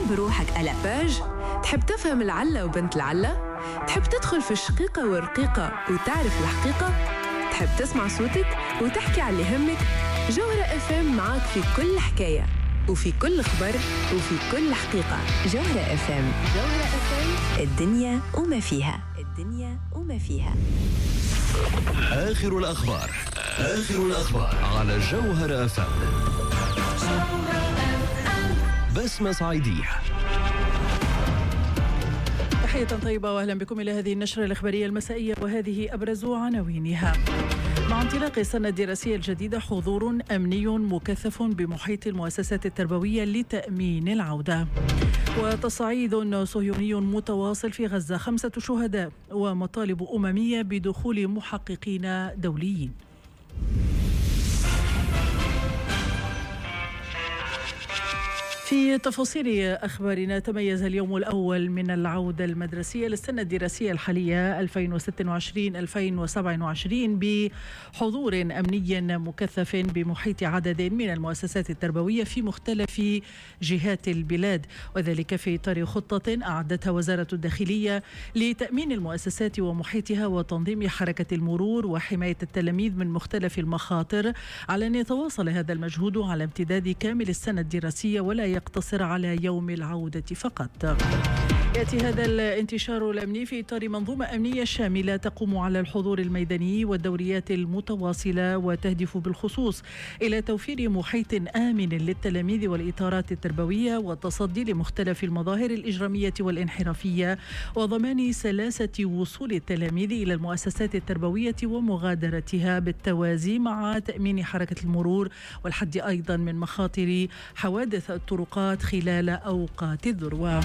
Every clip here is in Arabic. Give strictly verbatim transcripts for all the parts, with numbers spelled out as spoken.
بروحك ألا باج؟ تحب تفهم العلة وبنت العلة؟ تحب تدخل في الشقيقة والرقيقة وتعرف الحقيقة؟ تحب تسمع صوتك وتحكي على اللي يهمك؟ جوهرة اف ام معاك في كل حكاية وفي كل خبر وفي كل حقيقة. جوهرة اف ام، جوهرة اف ام، الدنيا وما فيها، الدنيا وما فيها. آخر الأخبار، آخر الأخبار على جوهرة اف ام. بسمة صعيدية. تحية طيبة وأهلا بكم إلى هذه النشرة الإخبارية المسائية، وهذه أبرز عناوينها. مع انطلاق السنة الدراسية الجديدة حضور أمني مكثف بمحيط المؤسسات التربوية لتأمين العودة. وتصعيد صهيوني متواصل في غزة، خمسة شهداء ومطالب أممية بدخول محققين دوليين. في تفاصيل أخبارنا، تميز اليوم الأول من العودة المدرسية للسنة الدراسية الحالية ألفين وستة وعشرين ألفين وسبعة وعشرين بحضور أمني مكثف بمحيط عدد من المؤسسات التربوية في مختلف جهات البلاد، وذلك في إطار خطة أعدتها وزارة الداخلية لتأمين المؤسسات ومحيطها وتنظيم حركة المرور وحماية التلاميذ من مختلف المخاطر، على أن يتواصل هذا المجهود على امتداد كامل السنة الدراسية ولا يقتصر على يوم العودة فقط. يأتي هذا الانتشار الأمني في إطار منظومة أمنية شاملة تقوم على الحضور الميداني والدوريات المتواصلة، وتهدف بالخصوص إلى توفير محيط آمن للتلاميذ والإطارات التربوية والتصدي لمختلف المظاهر الإجرامية والانحرافية، وضمان سلاسة وصول التلاميذ إلى المؤسسات التربوية ومغادرتها بالتوازي مع تأمين حركة المرور والحد أيضا من مخاطر حوادث الطرقات خلال أوقات الذروة.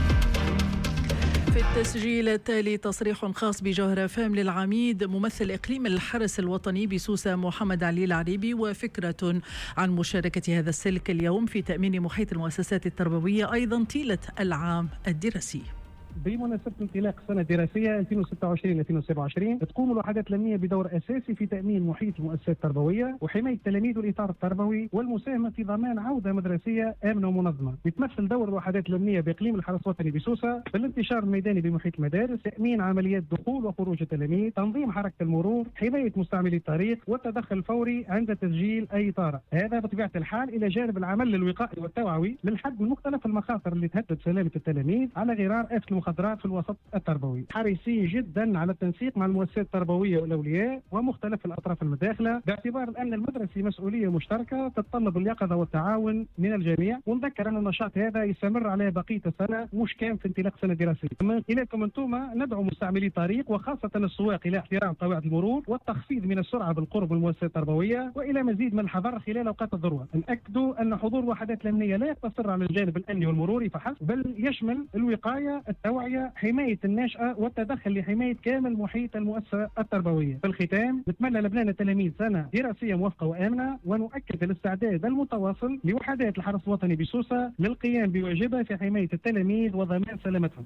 في التسجيل التالي تصريح خاص بجوهرة فام للعميد ممثل إقليم الحرس الوطني بسوسة محمد علي العريبي، وفكرة عن مشاركة هذا السلك اليوم في تأمين محيط المؤسسات التربوية أيضا طيلة العام الدراسي. بمناسبة انطلاق السنة الدراسية ألفين وستة وعشرين ألفين وسبعة وعشرين تقوم الوحدات الأمنية بدور أساسي في تأمين محيط المؤسسات التربوية وحماية التلاميذ والإطار التربوي والمساهمة في ضمان عودة مدرسية آمنة ومنظمة. يتمثل دور الوحدات الأمنية بإقليم الحرس الوطني بسوسة بالانتشار الميداني بمحيط المدارس، تأمين عمليات دخول وخروج التلاميذ، تنظيم حركة المرور، حماية مستعملي الطريق، والتدخل الفوري عند تسجيل أي طارئ. هذا بطبيعة الحال إلى جانب العمل الوقائي والتوعوي للحد من مختلف المخاطر اللي تهدد سلامة التلاميذ على غرار آفة المخدرات في الوسط التربوي. حريصين جدا على التنسيق مع المؤسسات التربويه والاولياء ومختلف الاطراف المداخله، باعتبار ان المدرسه مسؤوليه مشتركه تتطلب اليقظه والتعاون من الجميع، ونذكر ان النشاط هذا يستمر على بقيه السنه مش كان في انطلاق سنه دراسيه. من خلالكم انتم ندعو مستعملي الطريق وخاصه السواق الى احترام قواعد المرور والتخفيض من السرعه بالقرب من المؤسسات التربويه، والى مزيد من الحذر خلال اوقات الذروه. ناكدوا ان حضور الوحدات الامنيه لا يقتصر على الجانب الامني والمروري فحسب، بل يشمل الوقايه، التوعيه، حماية الناشئة، والتدخل لحماية كامل محيط المؤسسة التربوية. في الختام نتمنى لبنان التلاميذ سنة دراسية موفقة وآمنة، ونؤكد الاستعداد المتواصل لوحدات الحرس الوطني بسوسة للقيام بواجبها في حماية التلاميذ وضمان سلامتهم.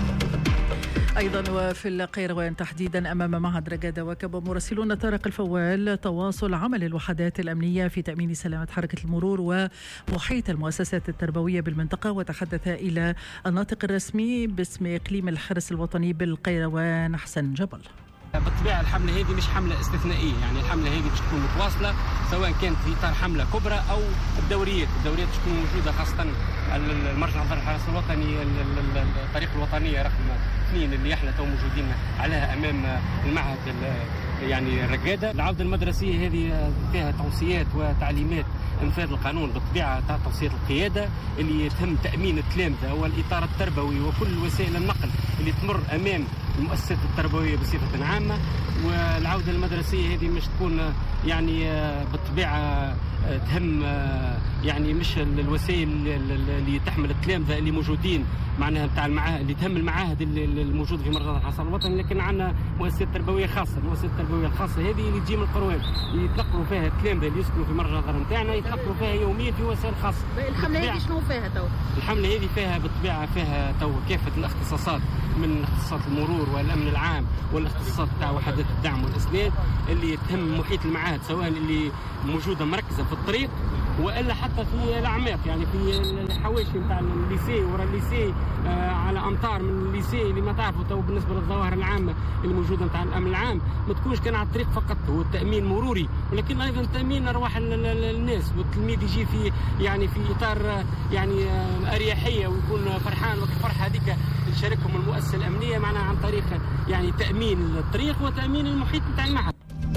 أيضا وفي القيروان تحديدا أمام معهد رقادة وكب مراسلون طارق الفوال تواصل عمل الوحدات الأمنية في تأمين سلامة حركة المرور ومحيط المؤسسات التربوية بالمنطقة، وتحدث إلى الناطق الرسمي باسم إقليم الحرس الوطني بالقيروان حسن جبل. بالطبيعة الحملة هذه مش حملة استثنائية، يعني الحملة هذه باش تكون متواصلة سواء كانت في إطار حملة كبرى أو الدوريات، الدوريات تكون موجودة خاصة المرجع الظهر الحرس الوطني، الطريق الوطنية رقم اثنين اللي احنا تو موجودين عليها أمام المعهد يعني الرقادة. العودة المدرسية هذه فيها توصيات وتعليمات انفاذ القانون بالطبيعة تاع توصيات القيادة اللي تهم تأمين التلامذة والإطار التربوي وكل وسائل النقل اللي تمر أمام المؤسسات التربوية بصفة عامة. والعودة المدرسية هذه مش تكون يعني بالطبيعة تهم يعني مش الوسائل اللي تحمل التلامذة اللي موجودين معناها بتاع المعاهد اللي تهم المعاهد الموجودة في مركز الحرس الوطني، لكن عندنا مؤسسات تربوية خاصة. المؤسسات التربوية الخاصة هذه اللي تجي من القروان اللي يتنقلوا فيها التلامذة اللي يسكنوا في مركز الظهر نتاعنا يتنقلوا فيها يوميا في وسائل خاصة. الحملة هذه شنو فيها تو؟ الحملة هذه فيها بالطبيعة فيها تو كافة الاختصاصات من اختصاصات المرور والأمن العام والاختصاصات تاع وحدات الدعم والإسناد اللي تهم محيط المعاهد، سواء اللي موجودة مركزة في الطريق والا حتى في الاعماق، يعني في الحواشي نتاع الليسي ورا الليسي آه على امتار من الليسي اللي ما تعرفوا تو بالنسبه للظواهر العامه الموجوده نتاع الامن العام ما تكونش كان على الطريق فقط هو التامين مروري، ولكن ايضا تامين ارواح الناس، والتلميذ يجي في يعني في اطار يعني آه اريحيه ويكون فرحان وقت الفرحه هذيك تشاركهم المؤسسه الامنيه معنا عن طريق يعني تامين الطريق وتامين المحيط نتاع المعهد.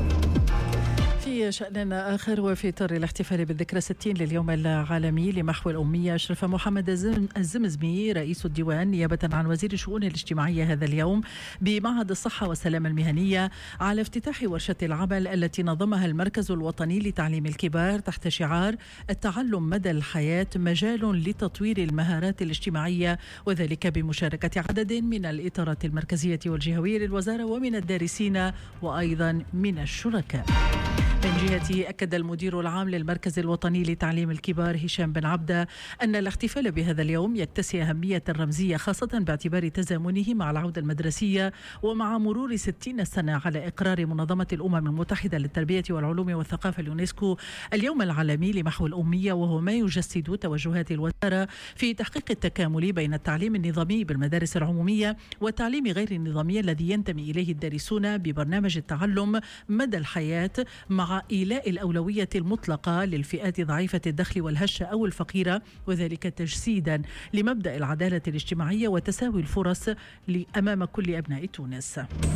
في شأن آخر، وفي إطار الاحتفال بالذكرى ستين لليوم العالمي لمحو الأمية، أشرف محمد الزمزمي رئيس الديوان نيابة عن وزير الشؤون الاجتماعية هذا اليوم بمعهد الصحة والسلامة المهنية على افتتاح ورشة العمل التي نظمها المركز الوطني لتعليم الكبار تحت شعار التعلم مدى الحياة مجال لتطوير المهارات الاجتماعية، وذلك بمشاركة عدد من الإطارات المركزية والجهوية للوزارة ومن الدارسين وأيضا من الشركاء. من جهته أكد المدير العام للمركز الوطني لتعليم الكبار هشام بن عبدة أن الاحتفال بهذا اليوم يكتسي أهمية رمزية خاصة باعتبار تزامنه مع العودة المدرسية ومع مرور ستين سنة على إقرار منظمة الأمم المتحدة للتربية والعلوم والثقافة اليونسكو اليوم العالمي لمحو الأمية، وهو ما يجسد توجهات الوزارة في تحقيق التكامل بين التعليم النظامي بالمدارس العمومية والتعليم غير النظامي الذي ينتمي إليه الدارسون ببرنامج التعلم مدى الحياة، مع إيلاء الأولوية المطلقة للفئات ضعيفة الدخل والهشة أو الفقيرة، وذلك تجسيدا لمبدأ العدالة الاجتماعية وتساوي الفرص أمام كل أبناء تونس.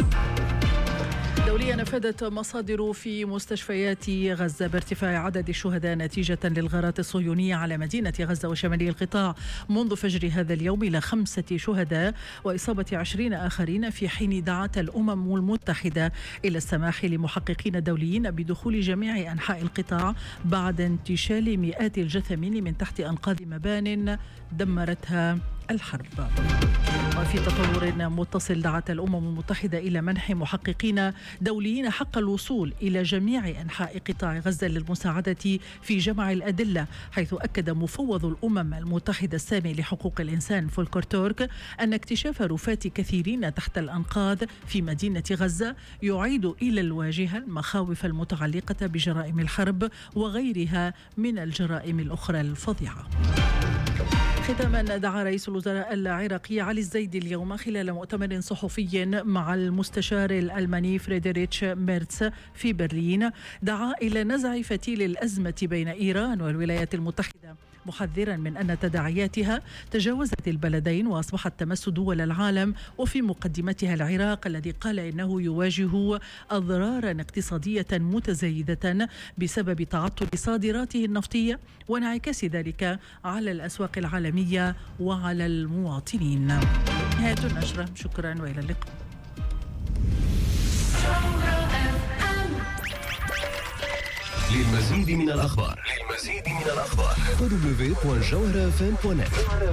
دوليا أفادت مصادر في مستشفيات غزة بارتفاع عدد الشهداء نتيجة للغارات الصهيونية على مدينة غزة وشمالي القطاع منذ فجر هذا اليوم إلى خمسة شهداء وإصابة عشرين آخرين، في حين دعت الأمم المتحدة إلى السماح لمحققين دوليين بدخول جميع أنحاء القطاع بعد انتشال مئات الجثامين من تحت أنقاض مبان دمرتها الحرب. وفي تطور متصل دعت الأمم المتحدة إلى منح محققين دوليين حق الوصول إلى جميع أنحاء قطاع غزة للمساعدة في جمع الأدلة، حيث أكد مفوض الأمم المتحدة السامي لحقوق الإنسان فولكر تورك أن اكتشاف رفات كثيرين تحت الأنقاض في مدينة غزة يعيد إلى الواجهة المخاوف المتعلقة بجرائم الحرب وغيرها من الجرائم الأخرى الفظيعة. ختاما، دعا رئيس الوزراء العراقي علي الزيدي اليوم خلال مؤتمر صحفي مع المستشار الألماني فريدريتش ميرتس في برلين، دعا إلى نزع فتيل الأزمة بين إيران والولايات المتحدة، محذرا من أن تداعياتها تجاوزت البلدين وأصبحت تمس دول العالم وفي مقدمتها العراق، الذي قال إنه يواجه أضرارا اقتصادية متزايدة بسبب تعطل صادراته النفطية وانعكاس ذلك على الأسواق العالمية وعلى المواطنين. نهاية النشرة، شكرا وإلى اللقاء. للمزيد من الأخبار للمزيد من الأخبار دبليو دوت جوهرة اف ام دوت نت.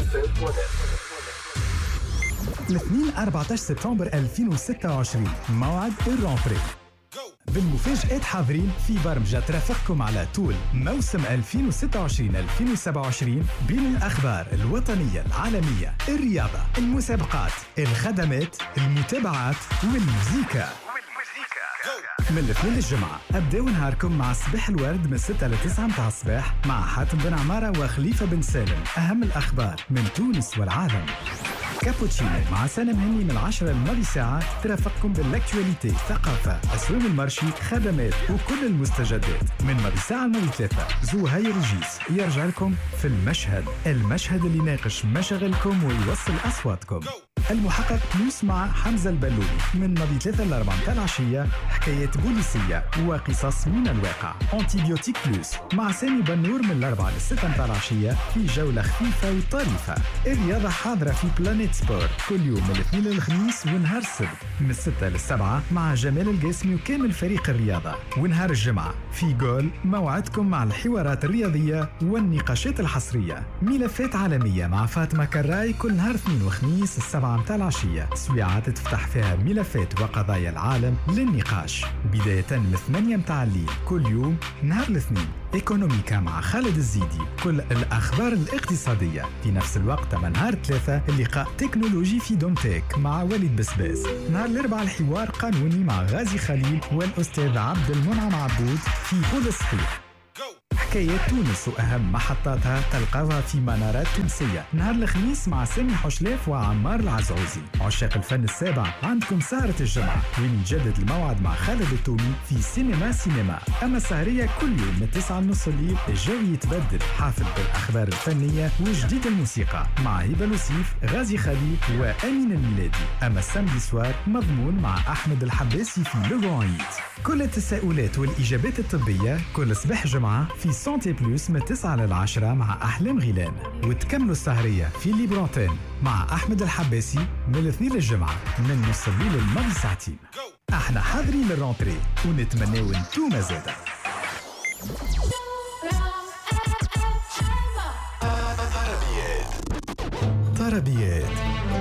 الاثنين أربعة عشر سبتمبر ألفين وستة وعشرين موعد الرون بري. بالمفاجآت حاضرين في برمجة ترافقكم على طول موسم ألفين وستة وعشرين ألفين وسبعة وعشرين بين الأخبار الوطنية العالمية، الرياضة، المسابقات، الخدمات، المتابعات والموسيقى. من الاثنين للجمعة أبداو نهاركم مع صباح الورد من ستة ل تسعة متاع الصباح مع حاتم بن عمارة وخليفة بن سالم، أهم الأخبار من تونس والعالم. كابوتشينو مع سنة مهني من عشرة لنص ساعة ترافقكم بالاكتواليتي، ثقافة، أسواق المرشي، خدمات وكل المستجدات من ماضي ساعة لماضي ثلاثة. زوهاي رجيس يرجع لكم في المشهد، المشهد اللي يناقش مشاغلكم ويوصل أصواتكم. المحقق بلوس مع حمزة البلولي من ماضي ثلاثة لأربعة متاع العشية، حكايات بوليسية وقصص من الواقع. أنتيبيوتيك بلوس مع سامي بنور من الأربعة للستة متاع العشية في جولة خفيفة وطريفة. الرياضة حاضرة في بلانيت سبور كل يوم من الاثنين للخميس ونهار السبت من الستة للسبعة مع جمال القاسمي وكامل فريق الرياضة. ونهار الجمعة في جول موعدكم مع الحوارات الرياضية والنقاشات الحصرية. ملفات عالمية مع فاطمة كراي كل نهار اثنين وخميس السبعة متاع العشية، سويعات تفتح فيها ملفات وقضايا العالم للنقاش، بداية من الثمانية متاع الليل كل يوم. نهار الاثنين إيكونوميكا مع خالد الزيدي، كل الأخبار الاقتصادية. في نفس الوقت من نهار ثلاثة اللقاء تكنولوجي في دومتك مع وليد بسباس. نهار الأربعاء الحوار قانوني مع غازي خليل والأستاذ عبد المنعم عبود في كل صحيح. حكايات تونس وأهم محطاتها تلقاها في منارات تونسية. نهار الخميس مع سامي حشلاف وعمار العزعوزي. عشاق الفن السابع عندكم سهرة الجمعة وين يجدد الموعد مع خالد التومي في سينما سينما. أما السهرية كل يوم من تسعة ونص الليل الجو يتبدل، حافل بالأخبار الفنية وجديد الموسيقى مع هبة لوسيف، غازي خليل وأمين الميلادي. أما السامدي سوار مضمون مع أحمد الحباسي في لوغوانيت. كل التساؤلات والإجابات الطبية كل صباح جمعة في سانتي بلوس من تسعة للعشرة مع أحلام غيلان. وتكملوا السهرية في ليبرانتين مع أحمد الحباسي من الاثنين للجمعة من نص الليل الماضي ساعتين. احنا حاضرين للرونتري ونتمناو انتوما زادا. طربيات طربيات